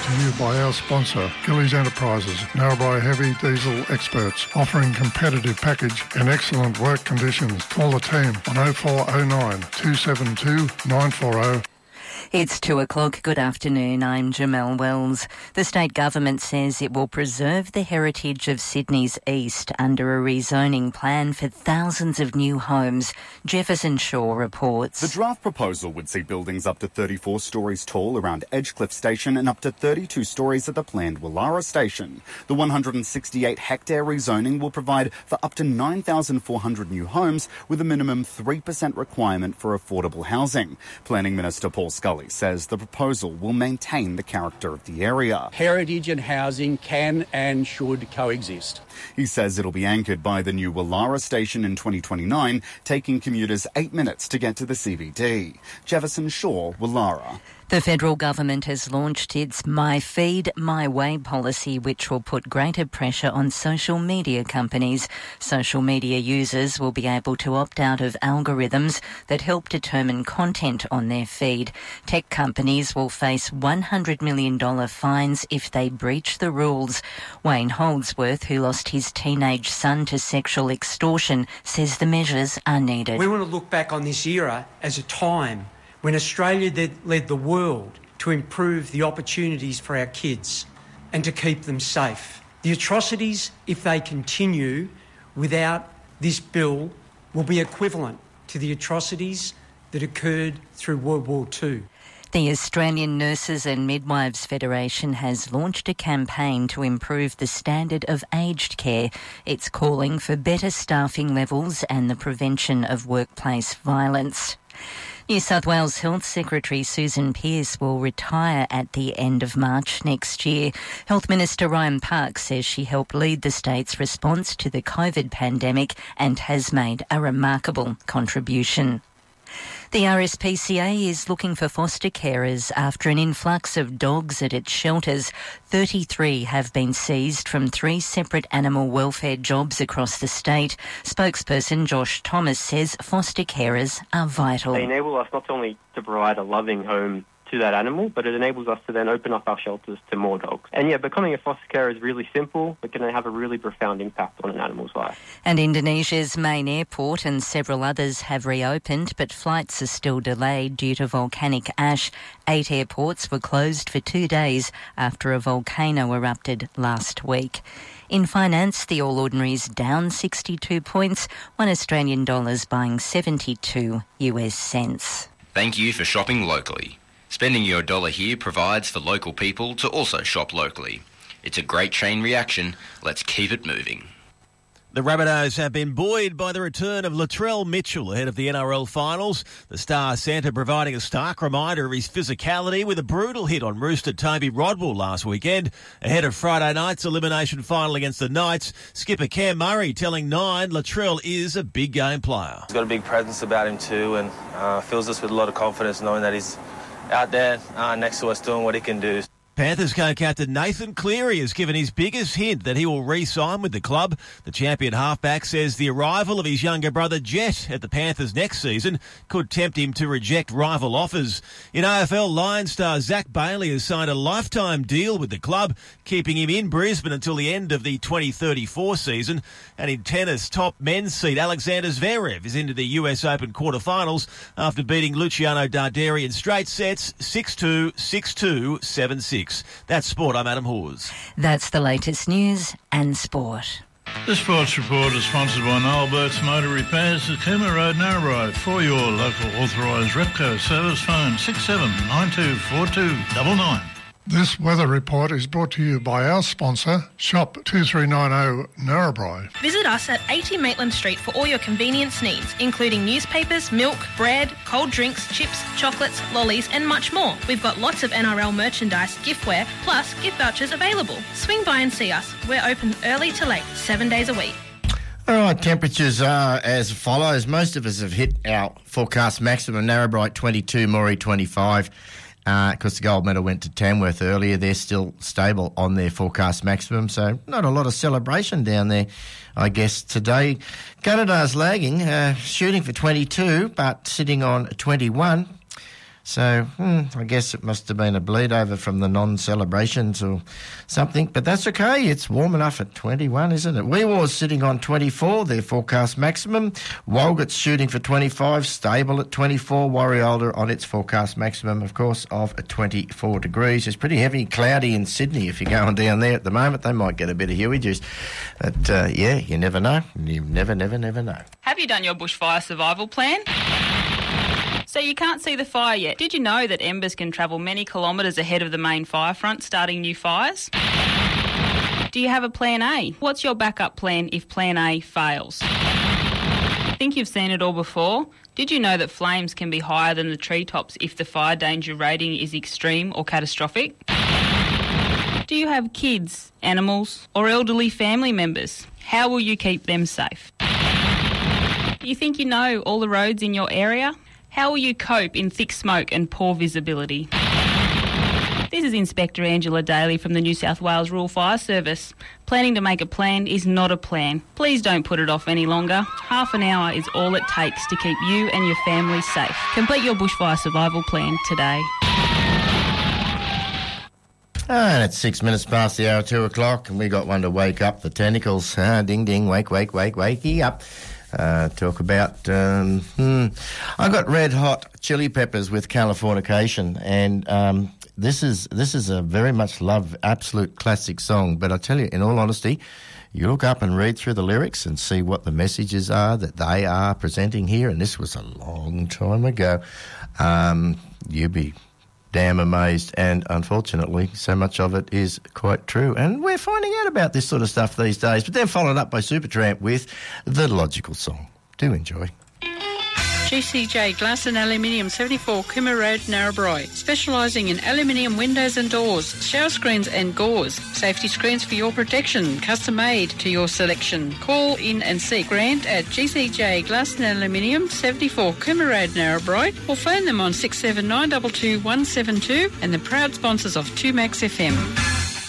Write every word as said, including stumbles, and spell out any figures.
to you by our sponsor, Gillies Enterprises, Narrabri heavy diesel experts, offering competitive package and excellent work conditions. Call the team on oh four oh nine, two seven two, nine four oh. It's two o'clock. Good afternoon. I'm Jamelle Wells. The state government says it will preserve the heritage of Sydney's east under a rezoning plan for thousands of new homes. Jefferson Shaw reports. The draft proposal would see buildings up to thirty-four storeys tall around Edgecliff Station and up to thirty-two storeys at the planned Willara Station. The one hundred sixty-eight hectare rezoning will provide for up to nine thousand four hundred new homes with a minimum three percent requirement for affordable housing. Planning Minister Paul Scully says the proposal will maintain the character of the area. Heritage and housing can and should coexist. He says it'll be anchored by the new Willara Station in twenty twenty-nine, taking commuters eight minutes to get to the C B D. Jefferson Shaw, Willara. The federal government has launched its My Feed, My Way policy, which will put greater pressure on social media companies. Social media users will be able to opt out of algorithms that help determine content on their feed. Tech companies will face one hundred million dollars fines if they breach the rules. Wayne Holdsworth, who lost his teenage son to sexual extortion, says the measures are needed. We want to look back on this era as a time when Australia led the world to improve the opportunities for our kids and to keep them safe. The atrocities, if they continue without this bill, will be equivalent to the atrocities that occurred through World War Two. The Australian Nurses and Midwives Federation has launched a campaign to improve the standard of aged care. It's calling for better staffing levels and the prevention of workplace violence. New South Wales Health Secretary Susan Pearce will retire at the end of March next year. Health Minister Ryan Park says she helped lead the state's response to the COVID pandemic and has made a remarkable contribution. The R S P C A is looking for foster carers after an influx of dogs at its shelters. thirty-three have been seized from three separate animal welfare jobs across the state. Spokesperson Josh Thomas says foster carers are vital. They enable us not only to provide a loving home to that animal, but it enables us to then open up our shelters to more dogs. And yeah, becoming a foster carer is really simple, but can have a really profound impact on an animal's life. And Indonesia's main airport and several others have reopened, but flights are still delayed due to volcanic ash. Eight airports were closed for two days after a volcano erupted last week. In finance, the All Ordinaries down sixty-two points, one Australian dollar's buying seventy-two US cents. Thank you for shopping locally. Spending your dollar here provides for local people to also shop locally. It's a great chain reaction. Let's keep it moving. The Rabbitohs have been buoyed by the return of Latrell Mitchell ahead of the N R L finals. The star centre providing a stark reminder of his physicality with a brutal hit on rooster Toby Rodwell last weekend. Ahead of Friday night's elimination final against the Knights, skipper Cam Murray telling Nine Latrell is a big game player. He's got a big presence about him too, and uh, fills us with a lot of confidence knowing that he's out there uh, next to us doing what he can do. Panthers co-captain Nathan Cleary has given his biggest hint that he will re-sign with the club. The champion halfback says the arrival of his younger brother Jet at the Panthers next season could tempt him to reject rival offers. In A F L, Lions star Zach Bailey has signed a lifetime deal with the club, keeping him in Brisbane until the end of the twenty thirty-four season. And in tennis, top men's seed Alexander Zverev is into the U S Open quarterfinals after beating Luciano Darderi in straight sets six two, six two, seven six. That's sport. I'm Adam Hawes. That's the latest news and sport. The Sports Report is sponsored by Noel Burt's Motor Repairs at Cooma Road, Narrabri. For your local authorised Repco service, phone six seven nine two four two nine nine. This weather report is brought to you by our sponsor, Shop two three nine zero Narrabri. Visit us at eighty Maitland Street for all your convenience needs, including newspapers, milk, bread, cold drinks, chips, chocolates, lollies and much more. We've got lots of N R L merchandise, giftware, plus gift vouchers available. Swing by and see us. We're open early to late, seven days a week. All right, temperatures are as follows. Most of us have hit our forecast maximum. Narrabri twenty-two, Moree twenty-five. Because uh, the gold medal went to Tamworth earlier. They're still stable on their forecast maximum, so not a lot of celebration down there, I guess, today. Gunnedar's lagging, uh, shooting for twenty-two, but sitting on twenty-one. So hmm, I guess it must have been a bleed over from the non-celebrations or something. But that's okay. It's warm enough at twenty-one, isn't it? Wee War's sitting on twenty-four, their forecast maximum. Walgett's shooting for twenty-five, stable at twenty-four. Warriolda on its forecast maximum, of course, of twenty-four degrees. It's pretty heavy, cloudy in Sydney if you're going down there at the moment. They might get a bit of huey juice. But, uh, yeah, you never know. You never, never, never know. Have you done your bushfire survival plan? So you can't see the fire yet. Did you know that embers can travel many kilometres ahead of the main fire front, starting new fires? Do you have a plan A? What's your backup plan if plan A fails? Think you've seen it all before? Did you know that flames can be higher than the treetops if the fire danger rating is extreme or catastrophic? Do you have kids, animals, or elderly family members? How will you keep them safe? Do you think you know all the roads in your area? How will you cope in thick smoke and poor visibility? This is Inspector Angela Daly from the New South Wales Rural Fire Service. Planning to make a plan is not a plan. Please don't put it off any longer. Half an hour is all it takes to keep you and your family safe. Complete your bushfire survival plan today. And it's six minutes past the hour, two o'clock, and we got one to wake up the tentacles. Ah, ding, ding, wake, wake, wake, wakey up. Uh, talk about, um, hmm, I got Red Hot Chili Peppers with Californication, and um, this is this is a very much loved, absolute classic song. But I tell you, in all honesty, you look up and read through the lyrics and see what the messages are that they are presenting here, and this was a long time ago. Um, you'd be damn amazed, and unfortunately so much of it is quite true, and we're finding out about this sort of stuff these days. But then followed up by Supertramp with The Logical Song. Do enjoy. G C J Glass and Aluminium, seventy-four Cooma Road, Narrabri. Specialising in aluminium windows and doors, shower screens and gauze. Safety screens for your protection, custom made to your selection. Call in and see Grant at G C J Glass and Aluminium, seventy-four Cooma Road, Narrabri, or phone them on six seven nine two two one seven two, and the proud sponsors of two Max F M.